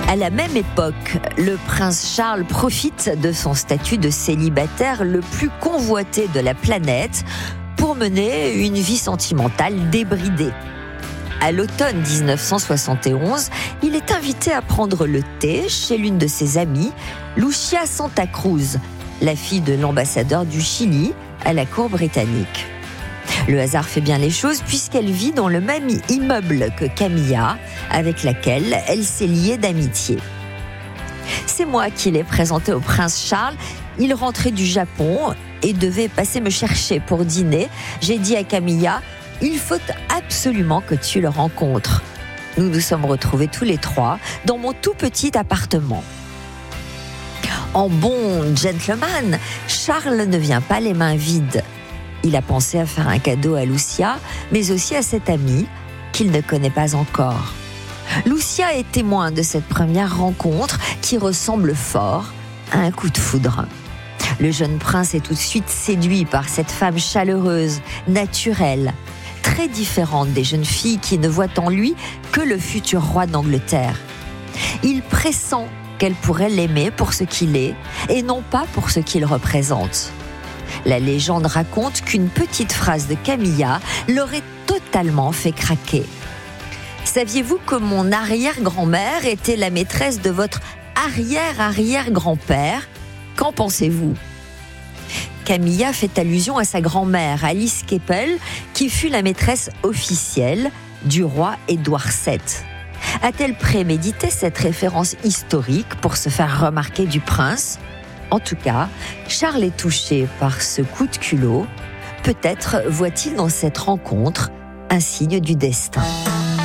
À la même époque, le prince Charles profite de son statut de célibataire le plus convoité de la planète pour mener une vie sentimentale débridée. À l'automne 1971, il est invité à prendre le thé chez l'une de ses amies, Lucia Santa Cruz, la fille de l'ambassadeur du Chili à la cour britannique. Le hasard fait bien les choses puisqu'elle vit dans le même immeuble que Camilla, avec laquelle elle s'est liée d'amitié. C'est moi qui l'ai présenté au prince Charles. Il rentrait du Japon et devait passer me chercher pour dîner. J'ai dit à Camilla: il faut absolument que tu le rencontres. Nous nous sommes retrouvés tous les trois dans mon tout petit appartement. En bon gentleman, Charles ne vient pas les mains vides. Il a pensé à faire un cadeau à Lucia, mais aussi à cette amie qu'il ne connaît pas encore. Lucia est témoin de cette première rencontre qui ressemble fort à un coup de foudre. Le jeune prince est tout de suite séduit par cette femme chaleureuse, naturelle, très différente des jeunes filles qui ne voient en lui que le futur roi d'Angleterre. Il pressent qu'elle pourrait l'aimer pour ce qu'il est et non pas pour ce qu'il représente. La légende raconte qu'une petite phrase de Camilla l'aurait totalement fait craquer. « Saviez-vous que mon arrière-grand-mère était la maîtresse de votre arrière-arrière-grand-père ? Qu'en pensez-vous » Camilla fait allusion à sa grand-mère, Alice Keppel, qui fut la maîtresse officielle du roi Édouard VII. A-t-elle prémédité cette référence historique pour se faire remarquer du prince ? En tout cas, Charles est touché par ce coup de culot. Peut-être voit-il dans cette rencontre un signe du destin.